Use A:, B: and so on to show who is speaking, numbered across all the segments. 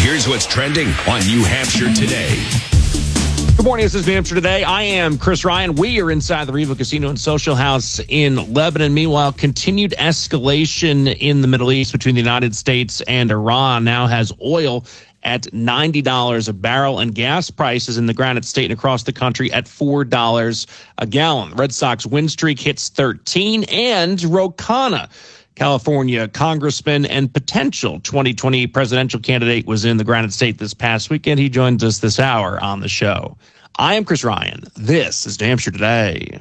A: Here's what's trending on New Hampshire Today.
B: Good morning. This is New Hampshire Today. I am Chris Ryan. We are inside the Revo Casino and Social House in Lebanon. Meanwhile, continued escalation in the Middle East between the United States and Iran now has oil at $90 a barrel and gas prices in the Granite State and across the country at $4 a gallon. The Red Sox win streak hits 13, and Ro Khanna, California congressman and potential 2020 presidential candidate, was in the Granite State this past weekend. He joins us this hour on the show. I am Chris Ryan. This is New Hampshire Today.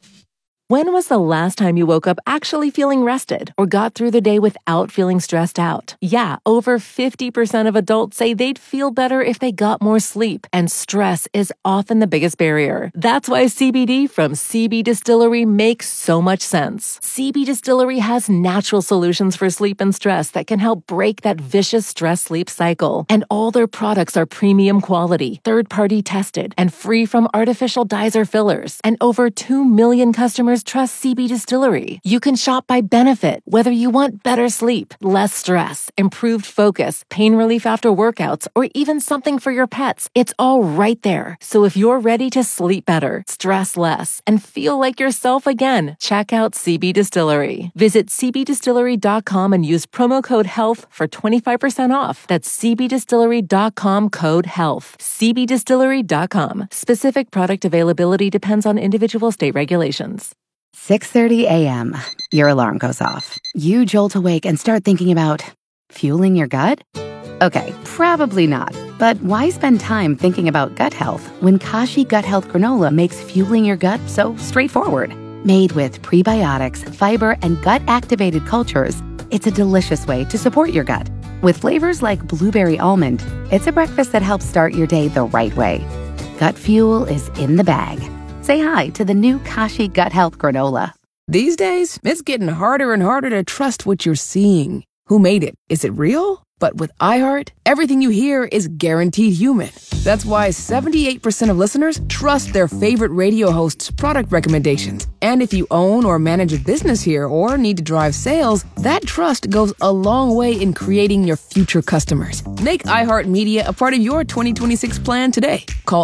C: When was the last time you woke up actually feeling rested or got through the day without feeling stressed out? Yeah, over 50% of adults say they'd feel better if they got more sleep, and stress is often the biggest barrier. That's why CBD from CB Distillery makes so much sense. CB Distillery has natural solutions for sleep and stress that can help break that vicious stress-sleep cycle. And all their products are premium quality, third-party tested, and free from artificial dyes or fillers. And over 2 million customers trust CB Distillery. You can shop by benefit, whether you want better sleep, less stress, improved focus, pain relief after workouts, or even something for your pets. It's all right there. So if you're ready to sleep better, stress less, and feel like yourself again, check out CB Distillery. Visit cbdistillery.com and use promo code HEALTH for 25% off. That's cbdistillery.com, code HEALTH. cbdistillery.com. Specific product availability depends on individual state regulations.
D: 6:30 a.m. Your alarm goes off. You jolt awake and start thinking about fueling your gut? Okay, probably not. But why spend time thinking about gut health when Kashi Gut Health Granola makes fueling your gut so straightforward? Made with prebiotics, fiber, and gut-activated cultures, it's a delicious way to support your gut. With flavors like blueberry almond, it's a breakfast that helps start your day the right way. Gut fuel is in the bag. Say hi to the new Kashi Gut Health Granola.
E: These days, it's getting harder and harder to trust what you're seeing. Who made it? Is it real? But with iHeart, everything you hear is guaranteed human. That's why 78% of listeners trust their favorite radio host's product recommendations. And if you own or manage a business here or need to drive sales, that trust goes a long way in creating your future customers. Make iHeartMedia a part of your 2026 plan today. Call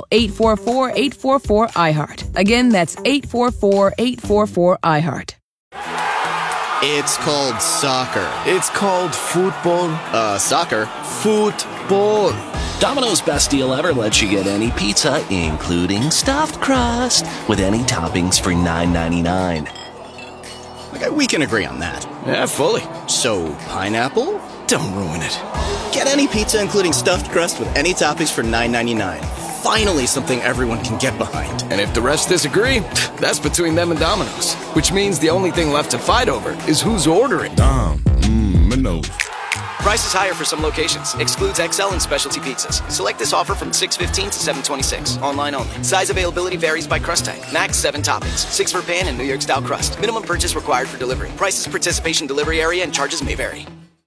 E: 844-844-iHeart. Again, that's 844-844-iHeart.
F: It's called soccer.
G: It's called football.
F: Soccer.
G: Football.
H: Domino's best deal ever lets you get any pizza, including stuffed crust, with any toppings for $9.99.
F: Okay, we can agree on that.
G: Yeah, fully.
F: So, pineapple?
G: Don't ruin it.
F: Get any pizza, including stuffed crust, with any toppings for $9.99. Finally, something everyone can get behind.
G: And if the rest disagree, that's between them and Domino's. Which means the only thing left to fight over is who's ordering.
I: Domino's.
J: Price is higher for some locations. Excludes XL and specialty pizzas. Select this offer from 6/15 to 7/26. Online only. Size availability varies by crust type. Max 7 toppings. 6 for pan and New York style crust. Minimum purchase required for delivery. Prices, participation, delivery area, and charges may vary.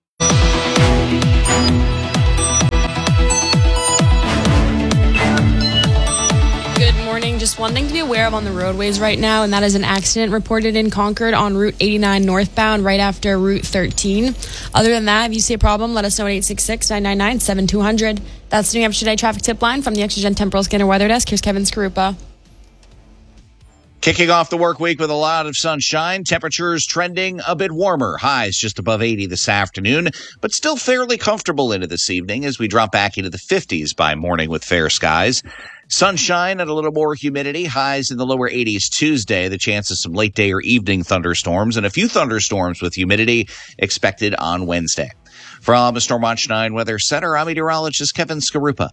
K: Just one thing to be aware of on the roadways right now, and that is an accident reported in Concord on Route 89 northbound right after Route 13. Other than that, if you see a problem, let us know at 866-999-7200. That's the New Hampshire Today traffic tip line from the Extragen Temporal Scanner Weather Desk. Here's Kevin Skarupa.
L: Kicking off the work week with a lot of sunshine, temperatures trending a bit warmer. Highs just above 80 this afternoon, but still fairly comfortable into this evening as we drop back into the 50s by morning with fair skies. Sunshine and a little more humidity, highs in the lower 80s Tuesday. The chance of some late day or evening thunderstorms and a few thunderstorms with humidity expected on Wednesday. From the Storm Watch 9 Weather Center, I'm meteorologist Kevin Skarupa.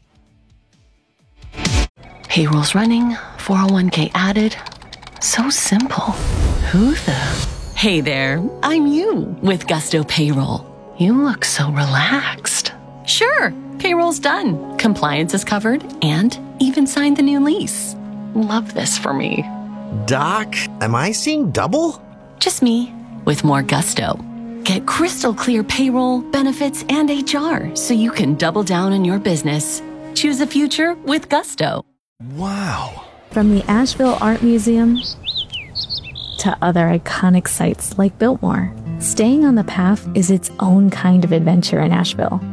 M: Payroll's running, 401k added. So simple. Who the? Hey there, I'm you with Gusto Payroll. You look so relaxed. Sure, payroll's done. Compliance is covered and even signed the new lease. Love this for me.
N: Doc, am I seeing double?
M: Just me with more gusto. Get crystal clear payroll, benefits, and HR so you can double down on your business. Choose a future with Gusto.
N: Wow.
O: From the Asheville Art Museum to other iconic sites like Biltmore, staying on the path is its own kind of adventure in Asheville.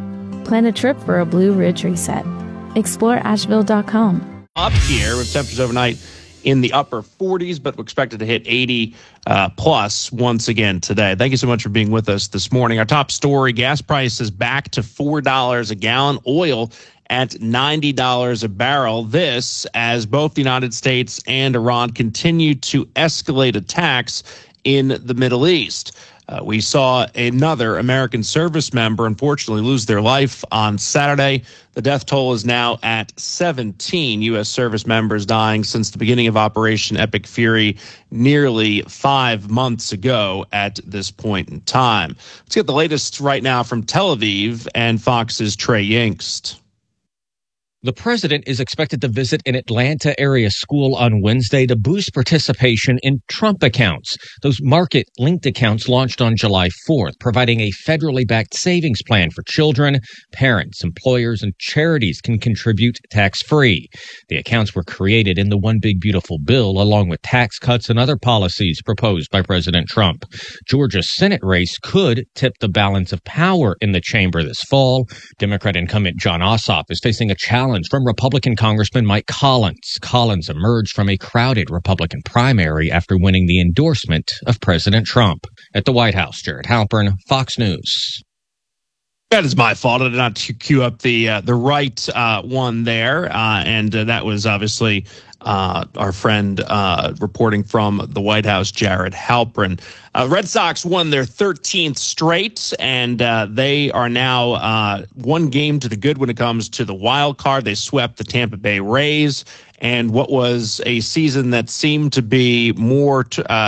O: Plan a trip for a Blue Ridge reset. Explore Asheville.com.
B: Up here with temperatures overnight in the upper 40s, but we're expected to hit 80 plus once again today. Thank you so much for being with us this morning. Our top story, gas prices back to $4 a gallon, oil at $90 a barrel. This as both the United States and Iran continue to escalate attacks in the Middle East. We saw another American service member, unfortunately, lose their life on Saturday. The death toll is now at 17 U.S. service members dying since the beginning of Operation Epic Fury nearly 5 months ago at this point in time. Let's get the latest right now from Tel Aviv and Fox's Trey Yingst.
P: The president is expected to visit an Atlanta area school on Wednesday to boost participation in Trump accounts. Those market-linked accounts launched on July 4th, providing a federally backed savings plan for children. Parents, employers, and charities can contribute tax-free. The accounts were created in the One Big Beautiful Bill, along with tax cuts and other policies proposed by President Trump. Georgia's Senate race could tip the balance of power in the chamber this fall. Democrat incumbent Jon Ossoff is facing a challenge from Republican Congressman Mike Collins. Collins emerged from a crowded Republican primary after winning the endorsement of President Trump. At the White House, Jared Halpern, Fox News.
B: That is my fault. I did not cue up the right one there, and that was obviously our friend reporting from the White House, Jared Halpern. Red Sox won their 13th straight, and they are now one game to the good when it comes to the wild card. They swept the Tampa Bay Rays, and what was a season that seemed to be more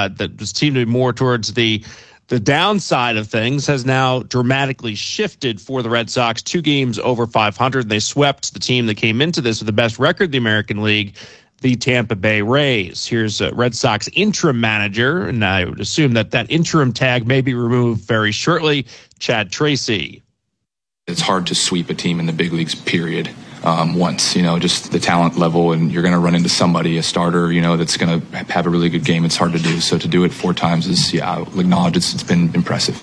B: towards the downside of things has now dramatically shifted for the Red Sox. 2 games over 500. They swept the team that came into this with the best record in the American League, the Tampa Bay Rays. Here's a Red Sox interim manager, and I would assume that interim tag may be removed very shortly, Chad Tracy.
Q: It's hard to sweep a team in the big leagues, period. Once, just the talent level, and you're going to run into somebody, a starter, that's going to have a really good game. It's hard to do. So to do it 4 times is, I'll acknowledge it's been impressive.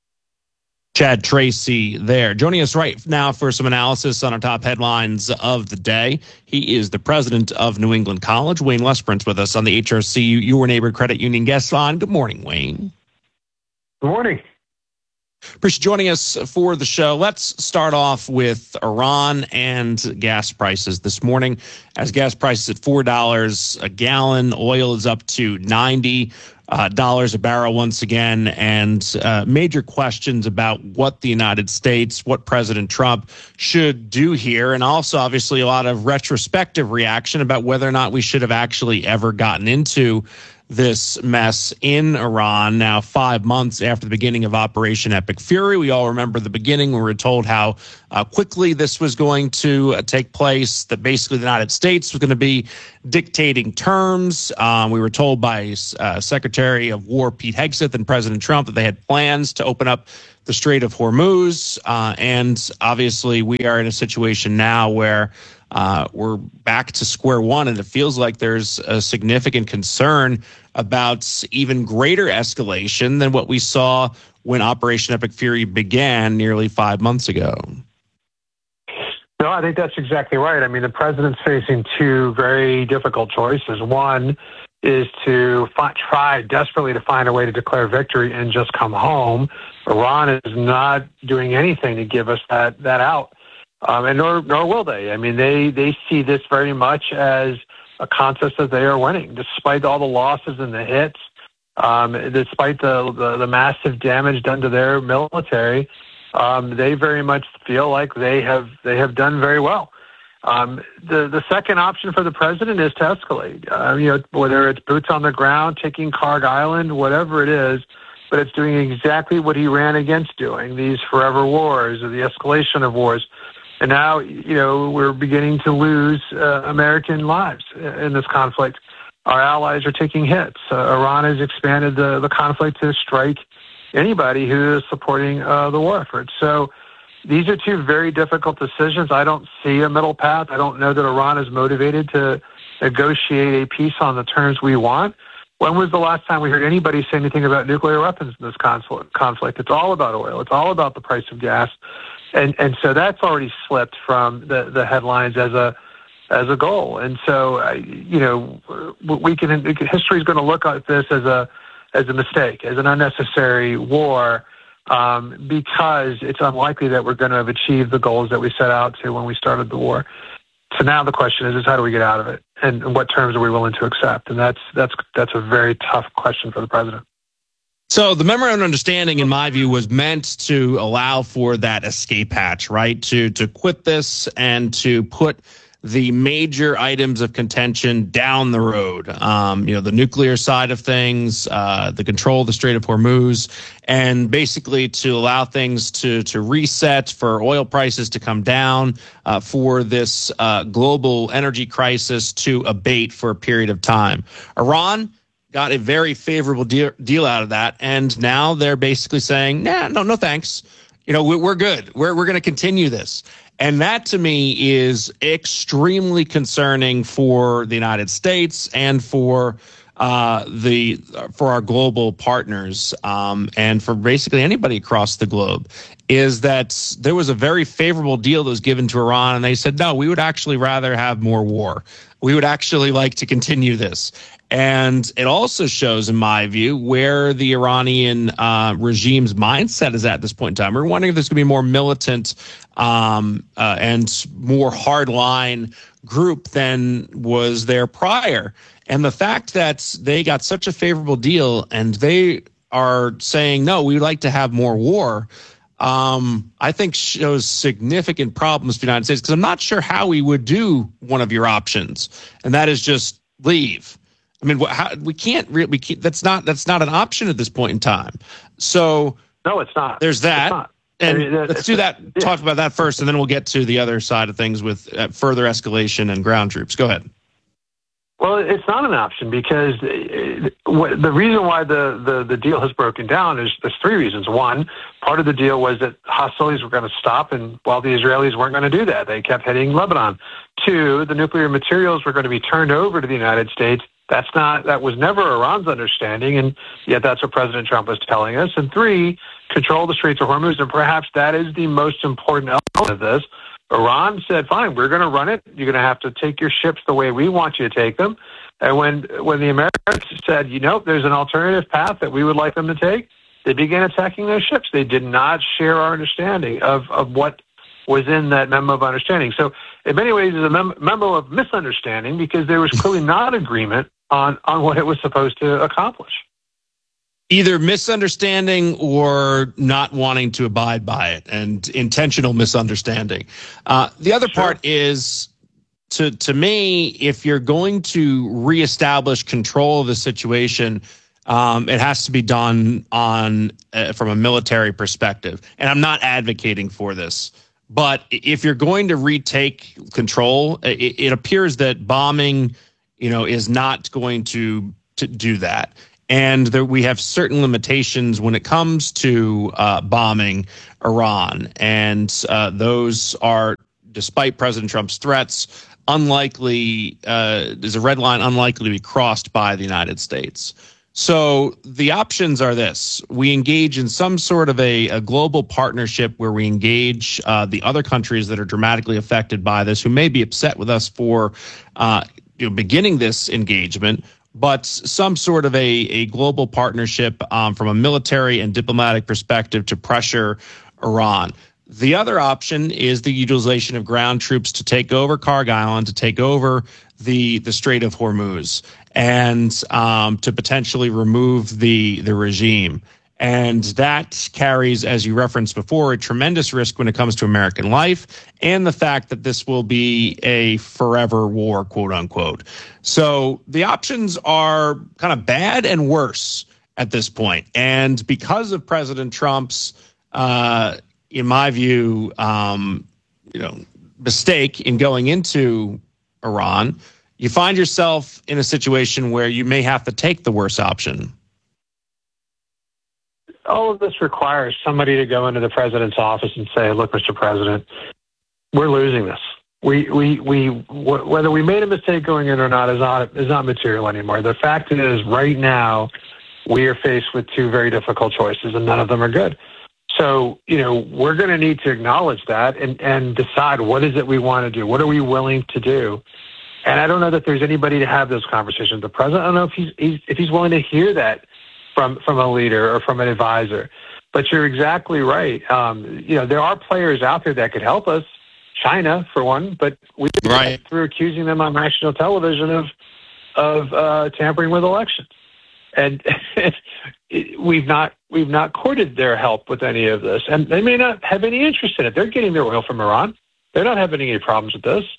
B: Chad Tracy there. Joining us right now for some analysis on our top headlines of the day. He is the president of New England College. Wayne Lesperance with us on the HRC Your Neighborhood Credit Union guest line. Good morning, Wayne.
R: Good morning.
B: Appreciate you joining us for the show. Let's start off with Iran and gas prices this morning. As gas prices at $4 a gallon, oil is up to $90 a barrel once again, and major questions about what the United States, what President Trump should do here, and also obviously a lot of retrospective reaction about whether or not we should have actually ever gotten into this mess in Iran now 5 months after the beginning of Operation Epic Fury. We all remember the beginning. We were told how quickly this was going to take place, that basically the United States was going to be dictating terms. We were told by Secretary of War Pete Hegseth and President Trump that they had plans to open up the Strait of Hormuz. And obviously we are in a situation now where we're back to square one, and it feels like there's a significant concern about even greater escalation than what we saw when Operation Epic Fury began nearly 5 months ago.
R: No, I think that's exactly right. I mean, the president's facing 2 very difficult choices. One is to try desperately to find a way to declare victory and just come home. Iran is not doing anything to give us that out. And nor will they. I mean, they see this very much as a contest that they are winning, despite all the losses and the hits, despite the massive damage done to their military. They very much feel like they have done very well. The second option for the president is to escalate. Whether it's boots on the ground, taking Karg Island, whatever it is, but it's doing exactly what he ran against doing, these forever wars or the escalation of wars. And now, we're beginning to lose American lives in this conflict. Our allies are taking hits. Iran has expanded the conflict to strike anybody who is supporting the war effort. So these are 2 very difficult decisions. I don't see a middle path. I don't know that Iran is motivated to negotiate a peace on the terms we want. When was the last time we heard anybody say anything about nuclear weapons in this conflict? It's all about oil. It's all about the price of gas. And so that's already slipped from the headlines as a goal. And so, history is going to look at this as a mistake, as an unnecessary war, because it's unlikely that we're going to have achieved the goals that we set out to when we started the war. So now the question is how do we get out of it, and what terms are we willing to accept? And that's a very tough question for the president.
B: So the memorandum of understanding, in my view, was meant to allow for that escape hatch, right? To quit this and to put the major items of contention down the road. The nuclear side of things, the control of the Strait of Hormuz, and basically to allow things to reset, for oil prices to come down, for this global energy crisis to abate for a period of time. Iran got a very favorable deal out of that, and now they're basically saying, no thanks. We're good. We're going to continue this. And that, to me, is extremely concerning for the United States and for our global partners, and for basically anybody across the globe, is that there was a very favorable deal that was given to Iran, and they said, no, we would actually rather have more war. We would actually like to continue this. And it also shows, in my view, where the Iranian regime's mindset is at this point in time. We're wondering if there's going to be more militant and more hardline group than was there prior. And the fact that they got such a favorable deal and they are saying, no, we would like to have more war, I think shows significant problems for the United States, because I'm not sure how we would do one of your options, and that is just leave. I mean, we can't. That's not an option at this point in time. So
R: no, it's not.
B: There's that, and let's do that. Yeah. Talk about that first, and then we'll get to the other side of things with further escalation and ground troops. Go ahead.
R: Well, it's not an option, because the reason why the deal has broken down is there's three reasons. One, part of the deal was that hostilities were going to stop, and while the Israelis weren't going to do that, they kept hitting Lebanon. Two, the nuclear materials were going to be turned over to the United States. That was never Iran's understanding, and yet that's what President Trump was telling us. And three, control the Straits of Hormuz, and perhaps that is the most important element of this. Iran said, fine, we're going to run it. You're going to have to take your ships the way we want you to take them. And when the Americans said, there's an alternative path that we would like them to take, they began attacking those ships. They did not share our understanding of what was in that memo of understanding. So in many ways, it's a memo of misunderstanding, because there was clearly not agreement on what it was supposed to accomplish.
B: Either misunderstanding or not wanting to abide by it, and intentional misunderstanding. The other part is, to me, if you're going to reestablish control of the situation, it has to be done from a military perspective. And I'm not advocating for this, but if you're going to retake control, it appears that bombing, is not going to do that. And we have certain limitations when it comes to bombing Iran. And those are, despite President Trump's threats, there's a red line unlikely to be crossed by the United States. So the options are this. We engage in some sort of a global partnership where we engage the other countries that are dramatically affected by this, who may be upset with us for beginning this engagement, but some sort of a global partnership from a military and diplomatic perspective to pressure Iran. The other option is the utilization of ground troops to take over Kharg Island, to take over the Strait of Hormuz, and to potentially remove the regime. And that carries, as you referenced before, a tremendous risk when it comes to American life, and the fact that this will be a forever war, quote unquote. So the options are kind of bad and worse at this point. And because of President Trump's, in my view, mistake in going into Iran, you find yourself in a situation where you may have to take the worst option.
R: All of this requires somebody to go into the president's office and say, look, Mr. President, we're losing this. Whether we made a mistake going in or not is not material anymore. The fact is, right now, we are faced with two very difficult choices, and none of them are good. So, we're going to need to acknowledge that and decide what is it we want to do? What are we willing to do? And I don't know that there's anybody to have those conversations with the president. I don't know if he's willing to hear that from a leader or from an advisor. But you're exactly right. There are players out there that could help us. China, for one, but we through accusing them on national television of tampering with elections, and we've not courted their help with any of this, and they may not have any interest in it. They're getting their oil from Iran. They're not having any problems with this.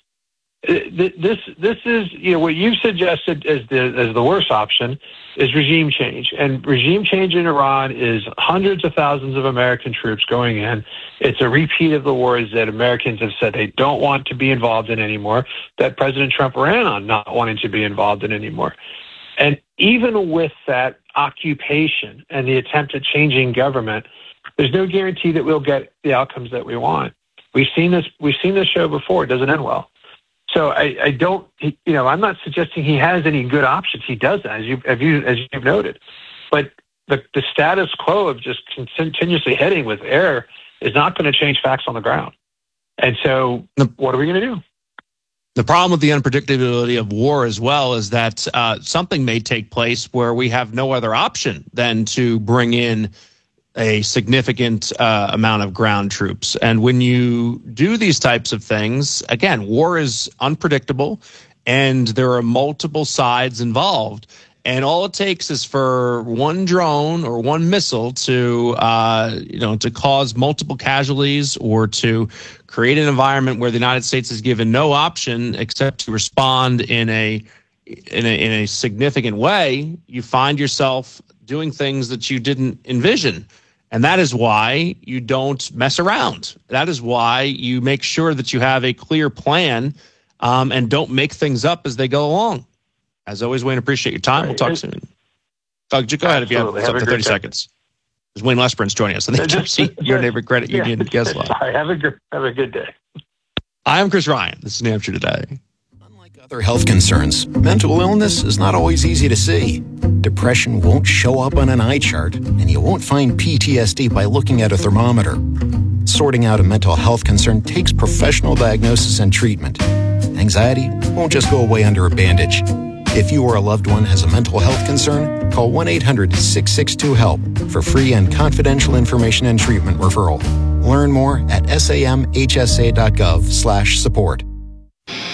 R: This is what you've suggested as the worst option is regime change, and regime change in Iran is hundreds of thousands of American troops going in. It's a repeat of the wars that Americans have said they don't want to be involved in anymore, that President Trump ran on not wanting to be involved in anymore. And even with that occupation and the attempt at changing government, there's no guarantee that we'll get the outcomes that we want. We've seen this show before. It doesn't end well. So I don't, I'm not suggesting he has any good options. He doesn't, as you've noted. But the status quo of just continuously heading with air is not going to change facts on the ground. And so what are we going to do?
B: The problem with the unpredictability of war as well is that something may take place where we have no other option than to bring in a significant amount of ground troops. And when you do these types of things, again, war is unpredictable and there are multiple sides involved. And all it takes is for one drone or one missile to cause multiple casualties or to create an environment where the United States is given no option except to respond in a significant way. You find yourself doing things that you didn't envision. And that is why you don't mess around. That is why you make sure that you have a clear plan and don't make things up as they go along. As always, Wayne, appreciate your time. We'll talk soon. Go ahead if you have up to 30 seconds. There's Wayne Lesperance joining us on the HFC, your neighborhood credit union guest line.
R: Sorry, have a good day.
B: I'm Chris Ryan. This is New Hampshire Today.
S: Other health concerns, mental illness is not always easy to see. Depression won't show up on an eye chart, and you won't find PTSD by looking at a thermometer. Sorting out a mental health concern takes professional diagnosis and treatment. Anxiety won't just go away under a bandage. If you or a loved one has a mental health concern, call 1-800-662-HELP for free and confidential information and treatment referral. Learn more at samhsa.gov/support.